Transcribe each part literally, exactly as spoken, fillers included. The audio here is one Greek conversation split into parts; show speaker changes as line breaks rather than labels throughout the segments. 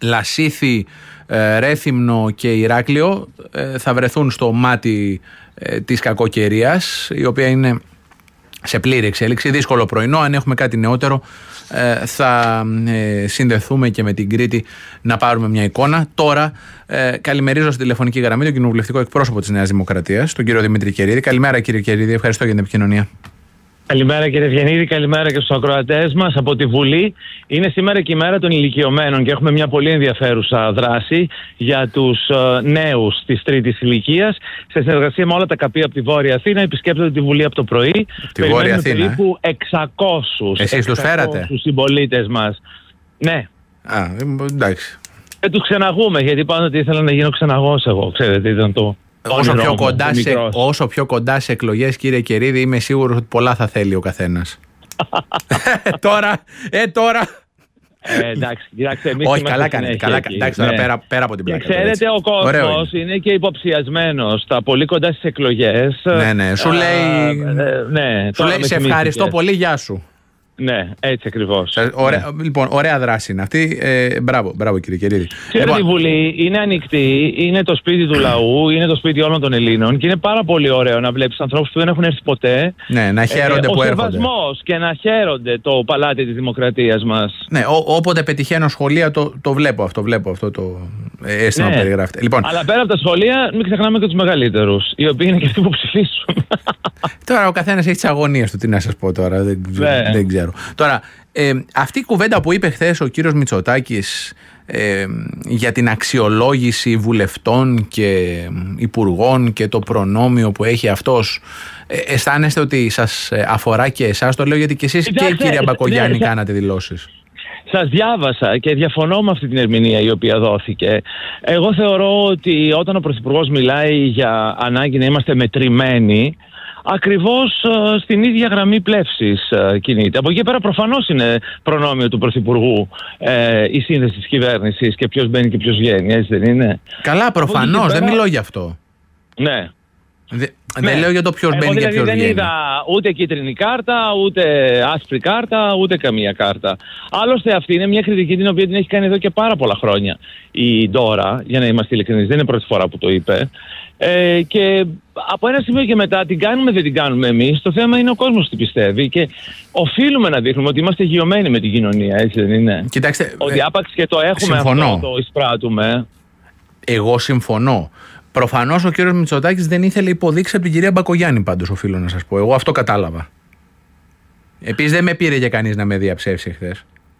Λασίθι, ε, Ρέθυμνο και Ηράκλειο ε, θα βρεθούν στο μάτι ε, της κακοκαιρίας, η οποία είναι σε πλήρη εξέλιξη. Δύσκολο πρωινό. Αν έχουμε κάτι νεότερο ε, θα ε, συνδεθούμε και με την Κρήτη να πάρουμε μια εικόνα. Τώρα ε, καλημερίζω στη τηλεφωνική γραμμή τον κοινοβουλευτικό εκπρόσωπο της Νέας Δημοκρατίας, τον κύριο Δημήτρη Κερίδη. Καλημέρα κύριε Κερίδη, ευχαριστώ για την επικοινωνία.
Καλημέρα κύριε Ευγενίδη, καλημέρα και στους ακροατές μας από τη Βουλή. Είναι σήμερα και η μέρα των ηλικιωμένων και έχουμε μια πολύ ενδιαφέρουσα δράση για τους uh, νέους της τρίτης ηλικίας. Σε συνεργασία με όλα τα καπία από τη Βόρεια Αθήνα επισκέπτονται τη Βουλή από το πρωί.
Τη Βόρεια Αθήνα,
περίπου εξακόσιους,
εσείς τους φέρατε?
Τους συμπολίτες μας. Ναι.
Α, εντάξει.
Και τους ξεναγούμε, γιατί πάνω ότι ήθελα να γίνω ξεναγός εγώ, ξέρετε, ήταν το...
Όσο πιο, κοντά σε, όσο πιο κοντά σε εκλογές, κύριε Κερίδη, είμαι σίγουρος ότι πολλά θα θέλει ο καθένας. τώρα, ε, τώρα.
Ε, εντάξει, κοιτάξτε, εμείς
όχι, καλά κάνετε. Καλά, εντάξει, τώρα ναι. πέρα, πέρα από την πλάκα.
Και ξέρετε, ο κόσμος είναι. είναι και υποψιασμένος. Τα πολύ κοντά στις εκλογές.
Ναι, ναι. Σου λέει,
ε, ναι,
σου λέει σε ευχαριστώ πολύ, γεια σου.
Ναι, έτσι ακριβώς.
Ωραία, ναι. Λοιπόν, ωραία δράση είναι αυτή. Ε, μπράβο, μπράβο κύριε Κερίδη.
Ξέρετε, λοιπόν, η Βουλή είναι ανοιχτή, είναι το σπίτι του λαού, είναι το σπίτι όλων των Ελλήνων και είναι πάρα πολύ ωραίο να βλέπεις ανθρώπους που δεν έχουν έρθει ποτέ.
Ναι, να χαίρονται ε, που έρχονται.
Ο σεβασμός και να χαίρονται το παλάτι της δημοκρατίας μας.
Ναι, ό, όποτε πετυχαίνω σχολεία το, το βλέπω αυτό, βλέπω αυτό το αίσθημα
ναι.
που περιγράφεται. Λοιπόν,
αλλά πέρα από τα σχολεία, μην ξεχνάμε και τους μεγαλύτερους, οι οποίοι είναι και αυτοί που ψηφίσουν.
Τώρα ο καθένας έχει τις αγωνίες του, τι να σας πω τώρα, δεν,
ναι.
δεν ξέρω. Τώρα, ε, αυτή η κουβέντα που είπε χθες ο κύριος Μητσοτάκης ε, για την αξιολόγηση βουλευτών και υπουργών και το προνόμιο που έχει αυτός, ε, αισθάνεστε ότι σας αφορά και εσάς? Το λέω γιατί και εσείς και η κυρία Μπακογιάννη ναι, κάνατε δηλώσεις.
Σας διάβασα και διαφωνώ με αυτή την ερμηνεία η οποία δόθηκε. Εγώ θεωρώ ότι όταν ο Πρωθυπουργός μιλάει για ανάγκη να είμαστε μετρημένοι, ακριβώς uh, στην ίδια γραμμή πλεύσης uh, κινείται. Από εκεί πέρα προφανώς είναι προνόμιο του Πρωθυπουργού uh, η σύνδεση της κυβέρνησης και ποιος μπαίνει και ποιος βγαίνει, έτσι δεν είναι?
Καλά, προφανώς, δεν πέρα... μιλώ γι' αυτό.
Ναι.
Δε, ναι. Δεν λέω για το ποιος μπαίνει δηλαδή και ποιος
δεν
βγαίνει.
Δεν είδα ούτε κίτρινη κάρτα, ούτε άσπρη κάρτα, ούτε καμία κάρτα. Άλλωστε αυτή είναι μια κριτική την οποία την έχει κάνει εδώ και πάρα πολλά χρόνια η Ντόρα, για να είμαστε ειλικρινείς, δεν είναι πρώτη φορά που το είπε. Ε, και από ένα σημείο και μετά την κάνουμε δεν την κάνουμε εμείς. Το θέμα είναι ο κόσμος τι πιστεύει και οφείλουμε να δείχνουμε ότι είμαστε γειωμένοι με την κοινωνία, έτσι δεν είναι?
Κοιτάξτε,
ότι άπαξ και το έχουμε
συμφωνώ.
Αυτό, το εισπράττουμε.
Εγώ συμφωνώ. Προφανώς ο κύριος Μητσοτάκης δεν ήθελε υποδείξει από την κυρία Μπακογιάννη, πάντως οφείλω να σας πω. Εγώ αυτό κατάλαβα. Επίσης δεν με πήρε για κανείς να με διαψεύσει χθες.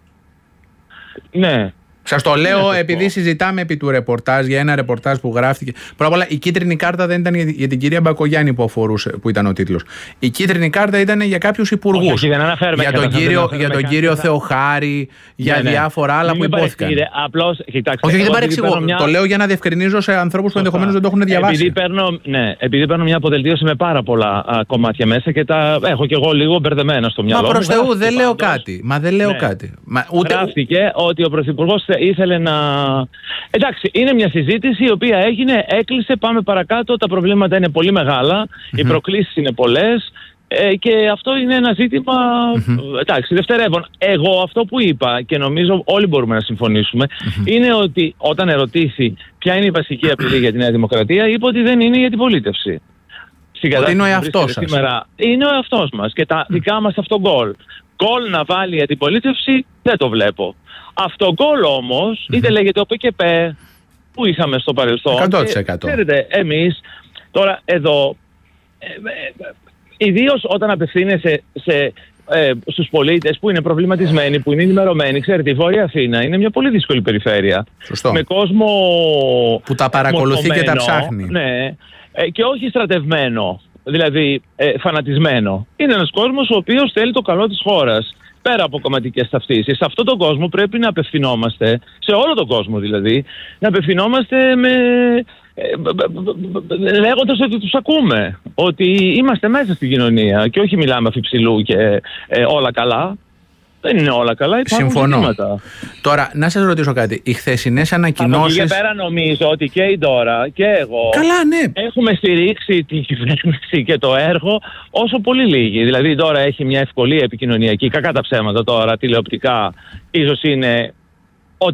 Ναι.
Σας το λέω επειδή συζητάμε επί του ρεπορτάζ, για ένα ρεπορτάζ που γράφτηκε. Πρώτα απ' όλα, η κίτρινη κάρτα δεν ήταν για την κυρία Μπακογιάννη που αφορούσε, που ήταν ο τίτλος. Η κίτρινη κάρτα ήταν για κάποιους υπουργούς. Για τον κύριο, για τον κύριο Θεοχάρη, για ναι, ναι. διάφορα άλλα μην που υπόθηκαν.
Απλώς, κοιτάξτε,
όχι, δεν παρεξηγώ. Μια... Το λέω για να διευκρινίζω σε ανθρώπους που ενδεχομένως δεν το έχουν διαβάσει.
Επειδή παίρνω, ναι, επειδή παίρνω μια αποδελτίωση με πάρα πολλά α, κομμάτια μέσα και τα έχω και εγώ λίγο μπερδεμένα στο μυαλό μου.
Μα προς Θεού, δεν λέω κάτι. Μα δεν λέω κάτι.
Γράφτηκε ότι ο Πρωθυπουργός ήθελε να... Εντάξει, είναι μια συζήτηση η οποία έγινε, έκλεισε, πάμε παρακάτω, τα προβλήματα είναι πολύ μεγάλα, mm-hmm. οι προκλήσεις είναι πολλές ε, και αυτό είναι ένα ζήτημα, mm-hmm. εντάξει, δευτερεύον. Εγώ αυτό που είπα και νομίζω όλοι μπορούμε να συμφωνήσουμε mm-hmm. είναι ότι όταν ερωτήθη ποια είναι η βασική απειλή για τη Νέα Δημοκρατία, είπε ότι δεν είναι η αντιπολίτευση.
Ότι είναι ο εαυτός σας.
Σήμερα, είναι ο εαυτός μας και τα mm. δικά μας αυτογκόλ. Γκολ να βάλει η αντιπολίτευση δεν το βλέπω. Αυτό γκολ όμως, mm-hmm. είτε λέγεται ο ΠΚΠ που είχαμε στο παρελθόν.
εκατό τοις εκατό.
Και, ξέρετε, εμείς τώρα εδώ, ε, ε, ιδίως όταν απευθύνεσαι σε, ε, στους πολίτες που είναι προβληματισμένοι, που είναι ενημερωμένοι, ξέρετε, η Βόρεια Αθήνα είναι μια πολύ δύσκολη περιφέρεια.
Σωστό.
Με κόσμο
που τα παρακολουθεί και τα ψάχνει.
Ναι, ε, και όχι στρατευμένο, δηλαδή ε, φανατισμένο. Είναι ένας κόσμος ο οποίος θέλει το καλό της χώρας. Πέρα από κομματικές ταυτίσεις. Σε αυτόν τον κόσμο πρέπει να απευθυνόμαστε, σε όλο τον κόσμο δηλαδή, να απευθυνόμαστε με, ε, λέγοντας ότι τους ακούμε. Ότι είμαστε μέσα στην κοινωνία και όχι μιλάμε αφιψηλού και ε, όλα καλά. Δεν είναι όλα καλά, υπάρχουν
συμφωνώ.
ζητήματα.
Τώρα, να σας ρωτήσω κάτι. Οι χθεσινές ανακοινώσεις...
Από εκεί πέρα νομίζω ότι και η Ντόρα και εγώ
καλά, ναι.
έχουμε στηρίξει την κυβέρνηση και το έργο όσο πολύ λίγοι. Δηλαδή η Ντόρα έχει μια ευκολία επικοινωνιακή, κακά τα ψέματα τώρα, τηλεοπτικά, ίσως είναι